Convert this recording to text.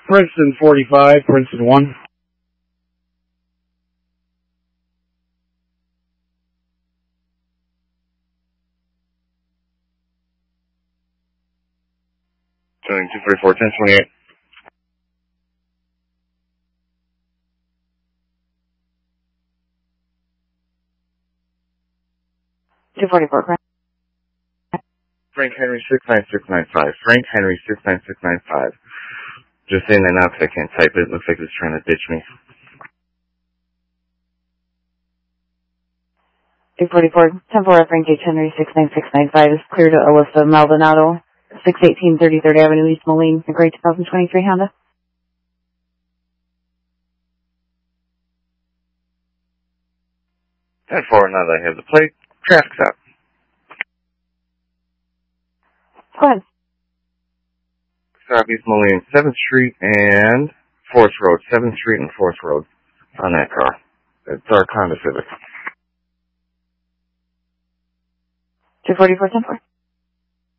Princeton 45, Princeton 1. Doing 244, 1028. Frank Henry 69695. Frank Henry 69695. Just saying that now because I can't type it. Looks like it's trying to ditch me. 244, 10-4, Frank H. Henry 69695 is clear to Alyssa Maldonado, 618 33rd Avenue, East Moline, a gray 2023 Honda. 10-4, now that I have the plate. Traffic stop. Go ahead. Stop East Moline, 7th Street and 4th Road. 7th Street and 4th Road on that car. It's our Honda Civic. 244, 10-4.